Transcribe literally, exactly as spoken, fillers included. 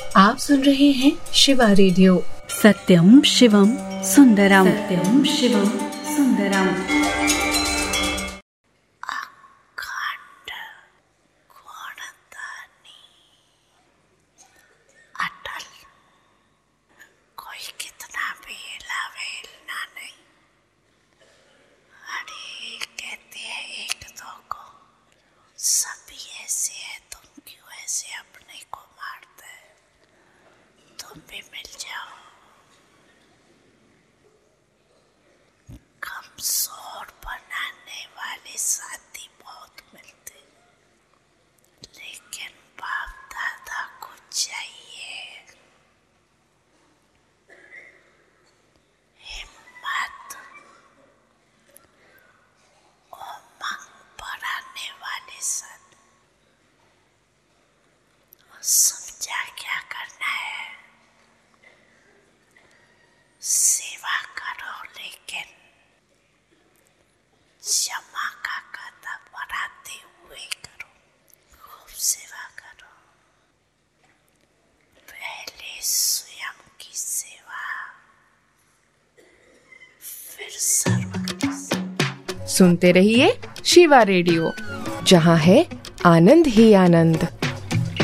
आप सुन रहे हैं शिवा रेडियो। सत्यम शिवम सुंदरम, सत्यम शिवम सुंदरम। अखंड गुणदानी अटल, कोई कितना भी हिलावे हिलना नहीं। अरे कहते हैं एक दो को, सभी ऐसे है, तुम क्यों ऐसे अपने को मारते? तुम भी मिल जाओ। कमजोर बनाने वाले साथी बहुत मिलते, लेकिन बाप दादा को चाहिए हिम्मत, उमंग बढ़ाने वाले साथी। समझा क्या करना है? सेवा करो, लेकिन क्षमा का कदम बढ़ाते हुए करो। खूब सेवा करो, पहले स्वयं की सेवा, फिर सर्व की सेवा। सुनते रहिए शिवा रेडियो, जहाँ है आनंद ही आनंद।